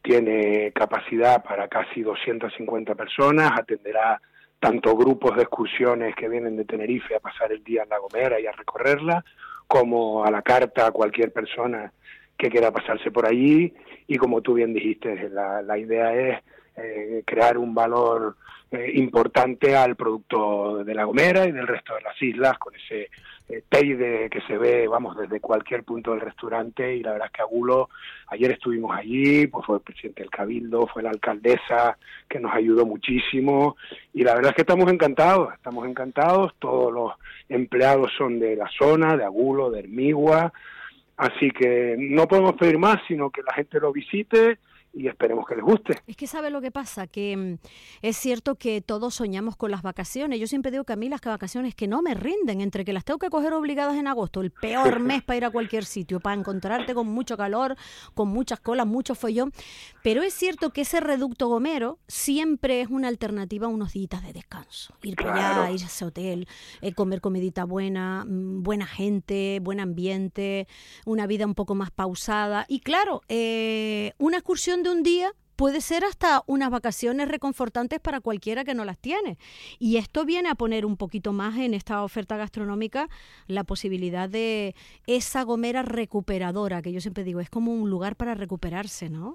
tiene capacidad para casi doscientas cincuenta personas, atenderá tanto grupos de excursiones que vienen de Tenerife a pasar el día en La Gomera y a recorrerla, como a la carta a cualquier persona que quiera pasarse por allí, y como tú bien dijiste, la, la idea es eh, crear un valor eh, importante al producto de La Gomera y del resto de las islas, con ese eh, teide que se ve, vamos, desde cualquier punto del restaurante. Y la verdad es que Agulo, ayer estuvimos allí, pues fue el presidente del Cabildo, fue la alcaldesa, que nos ayudó muchísimo, y la verdad es que estamos encantados, estamos encantados, todos los empleados son de la zona, de Agulo, de Hermigua, así que no podemos pedir más, sino que la gente lo visite y esperemos que les guste. Es que ¿sabe lo que pasa? Que mm, es cierto que todos soñamos con las vacaciones. Yo siempre digo que a mí las vacaciones que no me rinden, entre que las tengo que coger obligadas en agosto, el peor mes para ir a cualquier sitio, para encontrarte con mucho calor, con muchas colas, mucho follón. Pero es cierto que ese reducto gomero siempre es una alternativa a unos días de descanso. Ir Claro. para allá, ir a ese hotel, eh, comer comidita buena, mm, buena gente, buen ambiente, una vida un poco más pausada. Y claro, eh, una excursión de un día puede ser hasta unas vacaciones reconfortantes para cualquiera que no las tiene. Y esto viene a poner un poquito más en esta oferta gastronómica la posibilidad de esa Gomera recuperadora, que yo siempre digo, es como un lugar para recuperarse, ¿no?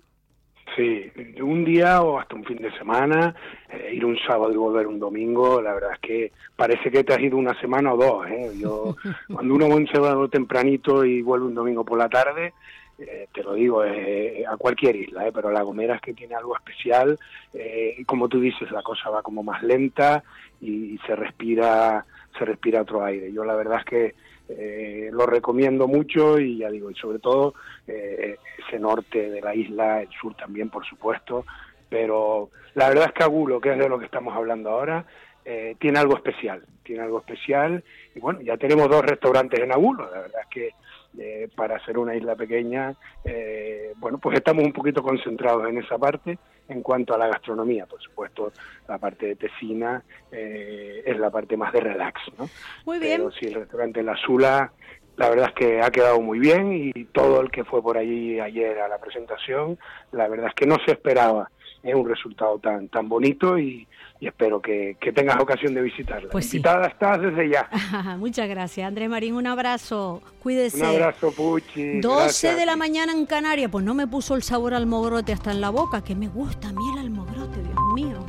Sí, un día o hasta un fin de semana, eh, ir un sábado y volver un domingo, la verdad es que parece que te has ido una semana o dos, ¿eh? Yo, cuando uno va un sábado tempranito y vuelve un domingo por la tarde, eh, te lo digo, eh, a cualquier isla, ¿eh? Pero La Gomera es que tiene algo especial, eh, y como tú dices, la cosa va como más lenta y, y se respira, se respira otro aire. Yo la verdad es que Eh, lo recomiendo mucho, y ya digo, y sobre todo eh, ese norte de la isla, el sur también, por supuesto, pero la verdad es que Agulo, que es de lo que estamos hablando ahora, eh, tiene algo especial, tiene algo especial, y bueno, ya tenemos dos restaurantes en Agulo, la verdad es que eh, para ser una isla pequeña, eh, bueno, pues estamos un poquito concentrados en esa parte. En cuanto a la gastronomía, por supuesto, la parte de Tesina eh, es la parte más de relax, ¿no? Muy bien. Pero sí, el restaurante La Sula, la verdad es que ha quedado muy bien, y todo el que fue por allí ayer a la presentación, la verdad es que no se esperaba eh, un resultado tan tan bonito, y, y espero que, que tengas ocasión de visitarla. Pues sí. Invitada estás desde ya. Muchas gracias, Andrés Marín, un abrazo, cuídese. Un abrazo, Puchi. doce Gracias. de la mañana en Canarias, pues no me puso el sabor al almogrote hasta en la boca, que me gusta a mí el almogrote, Dios mío.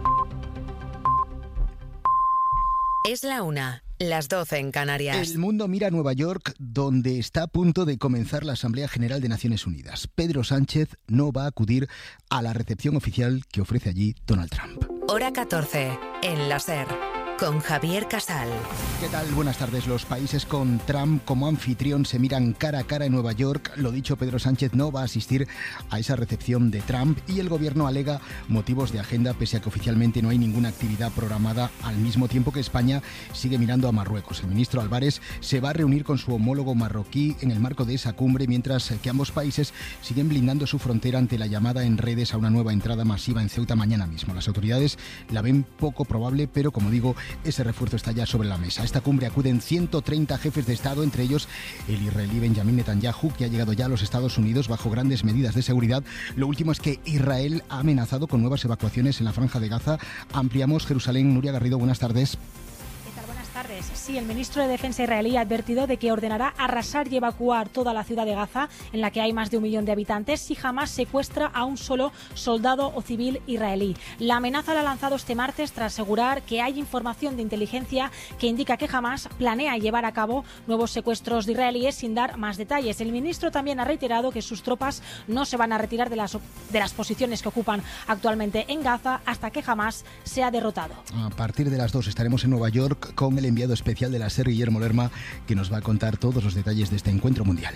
Es la una, las doce en Canarias. El mundo mira a Nueva York, donde está a punto de comenzar la Asamblea General de Naciones Unidas. Pedro Sánchez no va a acudir a la recepción oficial que ofrece allí Donald Trump. Hora catorce, en la SER, con Javier Casal. ¿Qué tal? Buenas tardes. Los países con Trump como anfitrión se miran cara a cara en Nueva York. Lo dicho, Pedro Sánchez no va a asistir a esa recepción de Trump, y el gobierno alega motivos de agenda, pese a que oficialmente no hay ninguna actividad programada, al mismo tiempo que España sigue mirando a Marruecos. El ministro Álvarez se va a reunir con su homólogo marroquí en el marco de esa cumbre, mientras que ambos países siguen blindando su frontera ante la llamada en redes a una nueva entrada masiva en Ceuta mañana mismo. Las autoridades la ven poco probable, pero como digo, ese refuerzo está ya sobre la mesa. A esta cumbre acuden ciento treinta jefes de Estado, entre ellos el israelí Benjamin Netanyahu, que ha llegado ya a los Estados Unidos bajo grandes medidas de seguridad. Lo último es que Israel ha amenazado con nuevas evacuaciones en la Franja de Gaza. Ampliamos Jerusalén. Nuria Garrido, buenas tardes. Sí, el ministro de Defensa israelí ha advertido de que ordenará arrasar y evacuar toda la ciudad de Gaza, en la que hay más de un millón de habitantes, si jamás secuestra a un solo soldado o civil israelí. La amenaza la ha lanzado este martes tras asegurar que hay información de inteligencia que indica que Hamás planea llevar a cabo nuevos secuestros de israelíes, sin dar más detalles. El ministro también ha reiterado que sus tropas no se van a retirar de las, de las posiciones que ocupan actualmente en Gaza hasta que Hamás sea derrotado. A partir de las dos estaremos en Nueva York con el enviado enviado especial de la SER, Guillermo Lerma, que nos va a contar todos los detalles de este encuentro mundial.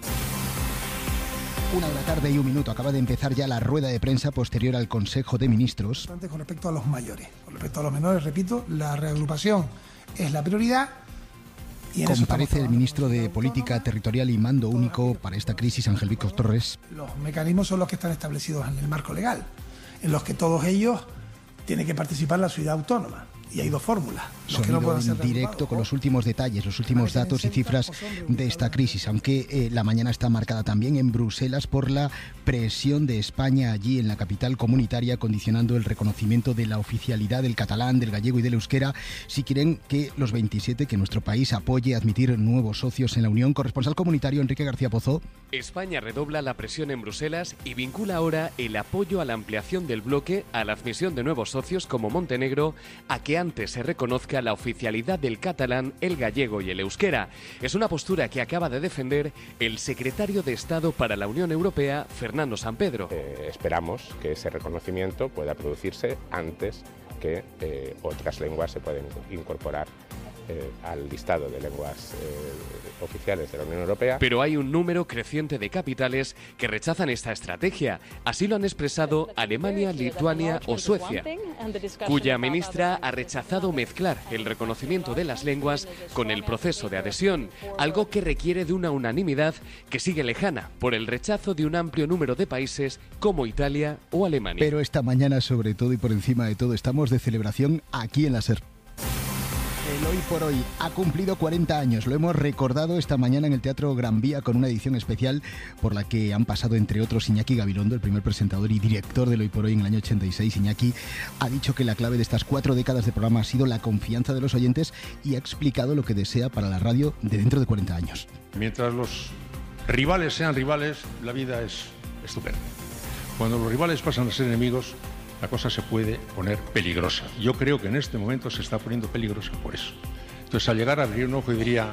Una de la tarde y un minuto. Acaba de empezar ya la rueda de prensa posterior al Consejo de Ministros. Con respecto a los mayores. Con respecto a los menores, repito, la reagrupación es la prioridad. Y en Comparece el ministro de Política Territorial y Mando Único para esta crisis, Ángel Víctor Torres. Los mecanismos son los que están establecidos en el marco legal, en los que todos ellos tienen que participar la ciudad autónoma. Y hay dos fórmulas. Sonido no en directo con los últimos detalles, los últimos datos y cifras de esta crisis, aunque eh, la mañana está marcada también en Bruselas por la presión de España allí en la capital comunitaria, condicionando el reconocimiento de la oficialidad del catalán, del gallego y del euskera, si quieren que los veintisiete, que nuestro país apoye admitir nuevos socios en la Unión. Corresponsal comunitario Enrique García Pozo. España redobla la presión en Bruselas y vincula ahora el apoyo a la ampliación del bloque a la admisión de nuevos socios como Montenegro, a que antes se reconozca la oficialidad del catalán, el gallego y el euskera. Es una postura que acaba de defender el secretario de Estado para la Unión Europea, Fernando Sampedro. Eh, esperamos que ese reconocimiento pueda producirse antes que eh, otras lenguas se pueden incorporar Eh, al listado de lenguas eh, oficiales de la Unión Europea. Pero hay un número creciente de capitales que rechazan esta estrategia. Así lo han expresado Alemania, Lituania o Suecia, cuya ministra ha rechazado mezclar el reconocimiento de las lenguas con el proceso de adhesión, algo que requiere de una unanimidad que sigue lejana por el rechazo de un amplio número de países como Italia o Alemania. Pero esta mañana, sobre todo y por encima de todo, estamos de celebración aquí en la SER. El Hoy por Hoy ha cumplido cuarenta años. Lo hemos recordado esta mañana en el Teatro Gran Vía con una edición especial por la que han pasado, entre otros, Iñaki Gabilondo, el primer presentador y director del Hoy por Hoy en el año ochenta y seis. Iñaki ha dicho que la clave de estas cuatro décadas de programa ha sido la confianza de los oyentes y ha explicado lo que desea para la radio de dentro de cuarenta años. Mientras los rivales sean rivales, la vida es estupenda. Cuando los rivales pasan a ser enemigos, la cosa se puede poner peligrosa. Yo creo que en este momento se está poniendo peligrosa por eso. Entonces, al llegar a abrir un ojo y diría,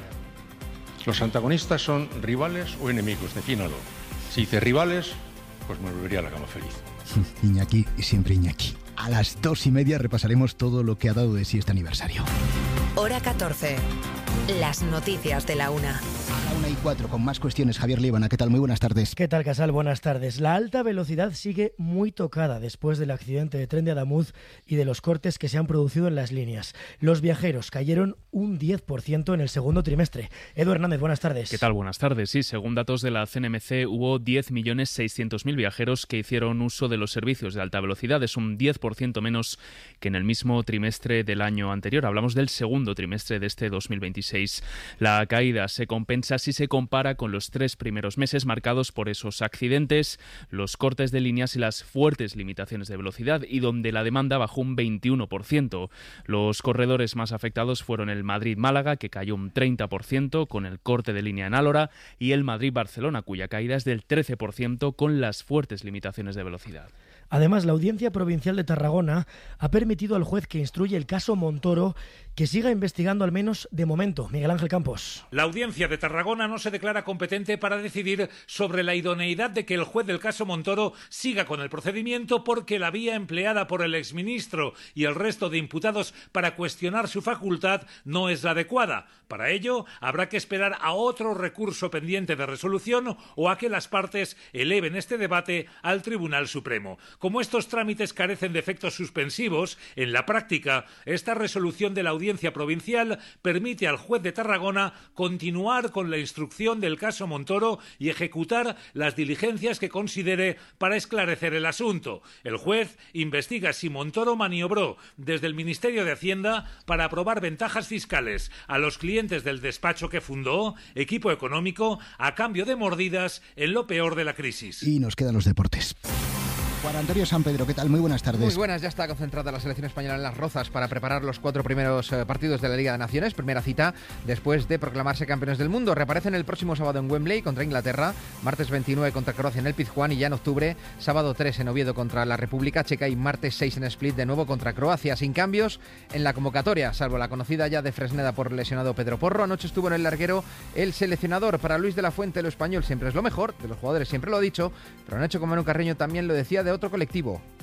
¿los antagonistas son rivales o enemigos? Defínalo. Si dice rivales, pues me volvería a la cama feliz. Iñaki y siempre Iñaki. A las dos y media repasaremos todo lo que ha dado de sí este aniversario. Hora catorce. Las noticias de la una. A la una y cuatro, con más cuestiones. Javier Líbana, ¿qué tal? Muy buenas tardes. ¿Qué tal, Casal? Buenas tardes. La alta velocidad sigue muy tocada después del accidente de tren de Adamuz y de los cortes que se han producido en las líneas. Los viajeros cayeron un diez por ciento en el segundo trimestre. Edu Hernández, buenas tardes. ¿Qué tal? Buenas tardes. Sí, según datos de la C N M C, hubo diez millones seiscientos mil viajeros que hicieron uso de los servicios de alta velocidad. Es un diez por ciento menos que en el mismo trimestre del año anterior. Hablamos del segundo trimestre de este dos mil veintiséis. La caída se compensa si se compara con los tres primeros meses marcados por esos accidentes, los cortes de líneas y las fuertes limitaciones de velocidad, y donde la demanda bajó un veintiuno por ciento. Los corredores más afectados fueron el Madrid-Málaga, que cayó un treinta por ciento con el corte de línea en Álora, y el Madrid-Barcelona, cuya caída es del trece por ciento con las fuertes limitaciones de velocidad. Además, la Audiencia Provincial de Tarragona ha permitido al juez que instruye el caso Montoro que siga investigando, al menos de momento. Miguel Ángel Campos. La Audiencia de Tarragona no se declara competente para decidir sobre la idoneidad de que el juez del caso Montoro siga con el procedimiento, porque la vía empleada por el exministro y el resto de imputados para cuestionar su facultad no es la adecuada. Para ello, habrá que esperar a otro recurso pendiente de resolución o a que las partes eleven este debate al Tribunal Supremo. Como estos trámites carecen de efectos suspensivos, en la práctica, esta resolución de la Audiencia Provincial permite al juez de Tarragona continuar con la instrucción del caso Montoro y ejecutar las diligencias que considere para esclarecer el asunto. El juez investiga si Montoro maniobró desde el Ministerio de Hacienda para aprobar ventajas fiscales a los clientes del despacho que fundó, Equipo Económico, a cambio de mordidas en lo peor de la crisis. Y nos quedan los deportes. Juan Antonio San Pedro, ¿qué tal? Muy buenas tardes. Muy buenas, ya está concentrada la selección española en Las Rozas para preparar los cuatro primeros eh, partidos de la Liga de Naciones. Primera cita después de proclamarse campeones del mundo. Reaparecen el próximo sábado en Wembley contra Inglaterra, martes veintinueve contra Croacia en el Pizjuán, y ya en octubre, sábado tres en Oviedo contra la República Checa y martes seis en Split de nuevo contra Croacia. Sin cambios en la convocatoria, salvo la conocida ya de Fresneda por lesionado Pedro Porro. Anoche estuvo en el larguero el seleccionador. Para Luis de la Fuente, lo español siempre es lo mejor, de los jugadores siempre lo ha dicho, pero Nacho Comeno Carreño también lo decía de otro colectivo.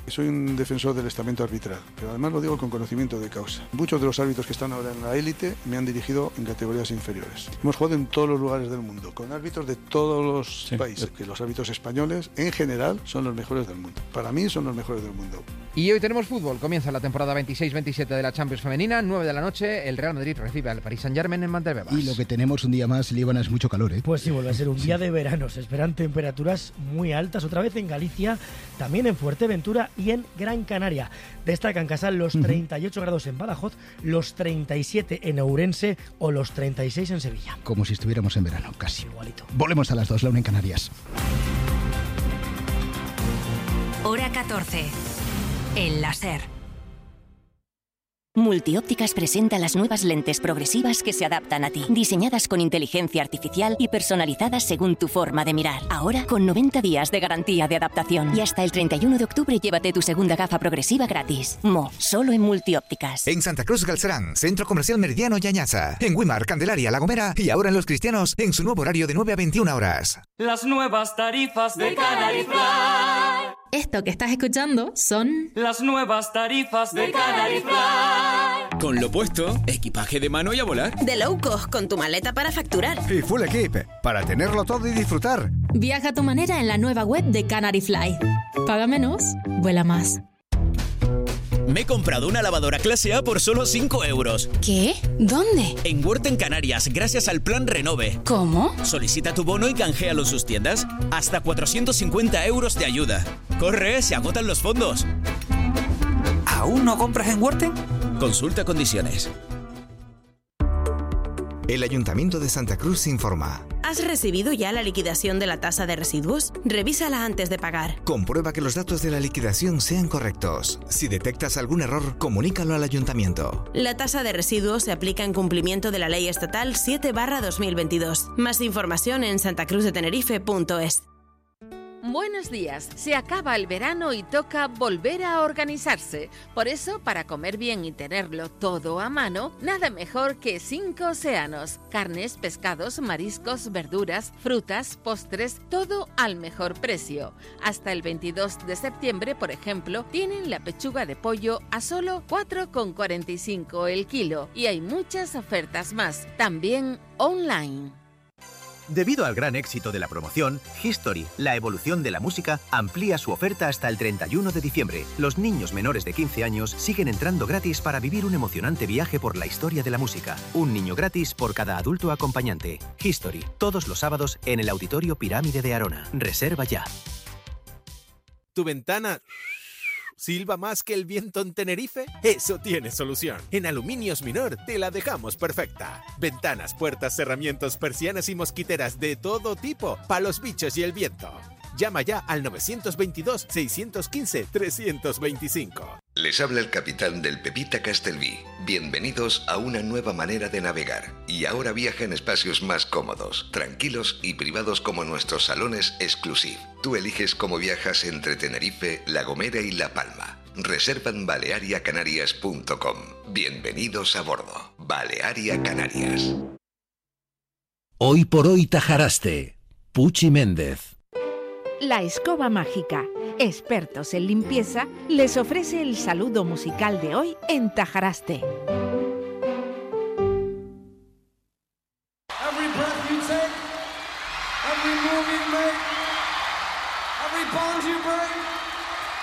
Soy un defensor del estamento arbitral, pero además lo digo con conocimiento de causa. Muchos de los árbitros que están ahora en la élite me han dirigido en categorías inferiores. Hemos jugado en todos los lugares del mundo, con árbitros de todos los sí. países, que los árbitros españoles en general son los mejores del mundo. Para mí son los mejores del mundo. Y hoy tenemos fútbol. Comienza la temporada veintiséis veintisiete de la Champions femenina. nueve de la noche, el Real Madrid recibe al Paris Saint-Germain en Mantebebas. Y lo que tenemos un día más, Líbana, es mucho calor, ¿eh? Pues sí, vuelve a ser un día de verano. Se esperan temperaturas muy altas, otra vez en Galicia, también en Fuerteventura y en Gran Canaria. Destacan Casal los uh-huh. treinta y ocho grados en Badajoz, los treinta y siete en Ourense o los treinta y seis en Sevilla. Como si estuviéramos en verano, casi. Igualito. Volvemos a las dos, la una en Canarias. Hora catorce. El láser. Multiópticas presenta las nuevas lentes progresivas que se adaptan a ti, diseñadas con inteligencia artificial y personalizadas según tu forma de mirar. Ahora con noventa días de garantía de adaptación y hasta el treinta y uno de octubre llévate tu segunda gafa progresiva gratis. Mo, solo en Multiópticas. En Santa Cruz Galcerán, Centro Comercial Meridiano y Añaza. En Güímar, Candelaria, La Gomera y ahora en Los Cristianos en su nuevo horario de nueve a veintiuna horas. Las nuevas tarifas de Canary Fly. Esto que estás escuchando son las nuevas tarifas de Canary Fly. Con lo puesto, equipaje de mano y a volar. De low cost, con tu maleta para facturar. Y full equip, para tenerlo todo y disfrutar. Viaja a tu manera en la nueva web de Canary Fly. Paga menos, vuela más. Me he comprado una lavadora clase A por solo cinco euros. ¿Qué? ¿Dónde? En Huerta en Canarias, gracias al plan Renove. ¿Cómo? Solicita tu bono y canjealo en sus tiendas. Hasta cuatrocientos cincuenta euros de ayuda. ¡Corre! Se agotan los fondos. ¿Aún no compras en Huerta? Consulta condiciones. El Ayuntamiento de Santa Cruz informa. ¿Has recibido ya la liquidación de la tasa de residuos? Revísala antes de pagar. Comprueba que los datos de la liquidación sean correctos. Si detectas algún error, comunícalo al Ayuntamiento. La tasa de residuos se aplica en cumplimiento de la Ley Estatal siete barra dos mil veintidós. Más información en santacruzdetenerife punto es. Buenos días. Se acaba el verano y toca volver a organizarse. Por eso, para comer bien y tenerlo todo a mano, nada mejor que Cinco Océanos. Carnes, pescados, mariscos, verduras, frutas, postres, todo al mejor precio. Hasta el veintidós de septiembre, por ejemplo, tienen la pechuga de pollo a solo cuatro con cuarenta y cinco el kilo. Y hay muchas ofertas más, también online. Debido al gran éxito de la promoción, History, la evolución de la música, amplía su oferta hasta el treinta y uno de diciembre. Los niños menores de quince años siguen entrando gratis para vivir un emocionante viaje por la historia de la música. Un niño gratis por cada adulto acompañante. History, todos los sábados en el Auditorio Pirámide de Arona. Reserva ya. ¿Tu ventana silba más que el viento en Tenerife? Eso tiene solución. En Aluminios Minor te la dejamos perfecta. Ventanas, puertas, cerramientos, persianas y mosquiteras de todo tipo, para los bichos y el viento. Llama ya al nueve dos dos, seis uno cinco, tres dos cinco. Les habla el capitán del Pepita Castelví. Bienvenidos a una nueva manera de navegar. Y ahora viaja en espacios más cómodos, tranquilos y privados como nuestros salones exclusive. Tú eliges cómo viajas entre Tenerife, La Gomera y La Palma. Reserva en balearia canarias punto com. Bienvenidos a bordo. Balearia Canarias. Hoy por hoy Tajaraste. Puchi Méndez. La Escoba Mágica, expertos en limpieza, les ofrece el saludo musical de hoy en Tajaraste. Every breath you take, every move you make, every bond you break.